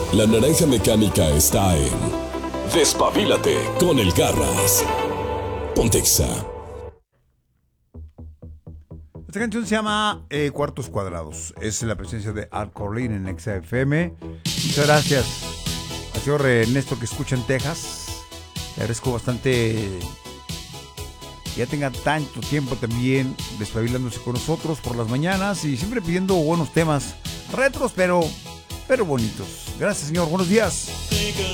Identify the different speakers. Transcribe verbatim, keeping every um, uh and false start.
Speaker 1: La naranja mecánica está en Despabilate con el Garras. Pontexa.
Speaker 2: Esta canción se llama eh, Cuartos Cuadrados. Es la presencia de Art Corlin en X F M. Muchas gracias al señor Ernesto que escucha en Texas. Le agradezco bastante que ya tenga tanto tiempo también despabilándose con nosotros por las mañanas y siempre pidiendo buenos temas retros, pero, pero bonitos. Gracias, señor. Buenos días.